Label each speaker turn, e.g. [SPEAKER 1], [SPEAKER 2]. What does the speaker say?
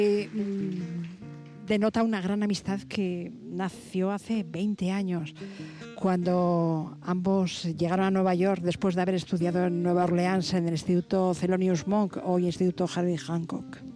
[SPEAKER 1] denota una gran amistad que nació hace 20 años, cuando ambos llegaron a Nueva York después de haber estudiado en Nueva Orleans en el Instituto Thelonious Monk, hoy Instituto Harry Hancock.